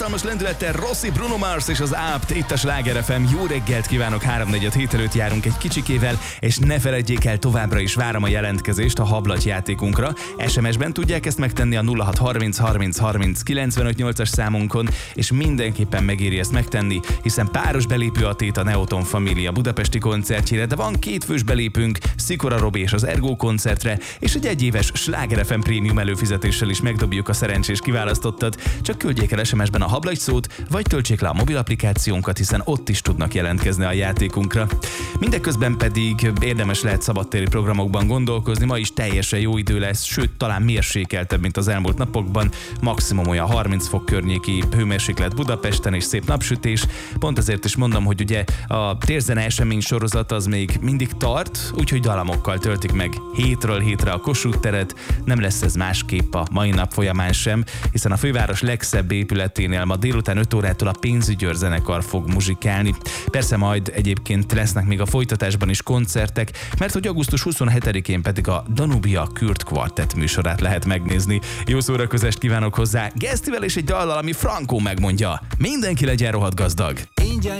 hatalmas lendülettel Rossi, Bruno Mars és az Apt, itt a Sláger FM. Jó reggelt kívánok, 3-4-7 előtt járunk egy kicsikével, és ne feledjék el, továbbra is várom a jelentkezést a hablatyjátékunkra. SMS-ben tudják ezt megtenni a 0630 30 30 95 8-as számunkon, és mindenképpen megéri ezt megtenni, hiszen páros belépő a tét a Neoton Família budapesti koncertjére, de van 2 fős belépünk, Szikora Robi és az Ergo koncertre, és egy egyéves Sláger FM prémium előfizetéssel is megdobjuk a szerencsés kiválasztottat. Csak küldjék el SMS-ben a hablagy szót, vagy töltsék le a mobil applikációnkat, hiszen ott is tudnak jelentkezni a játékunkra. Mindeközben pedig érdemes lehet szabadtéri programokban gondolkozni, ma is teljesen jó idő lesz, sőt talán mérsékeltebb, mint az elmúlt napokban, maximum olyan 30 fok környéki hőmérséklet Budapesten és szép napsütés. Pont ezért is mondom, hogy ugye a térzene esemény sorozat az még mindig tart, úgyhogy dalamokkal töltik meg hétről hétre a Kossuth teret. Nem lesz ez másképp a mai nap folyamán sem, hiszen a főváros legszebb épületénél ma délután 5 órától a Pénzügyőr zenekar fog muzsikálni. Persze majd egyébként lesznek még a folytatásban is koncertek, mert hogy augusztus 27-én pedig a Danubia Kürt Quartet műsorát lehet megnézni. Jó szórakozást kívánok hozzá, Gesztivel és egy dallal, ami Franco megmondja: mindenki legyen rohadt gazdag.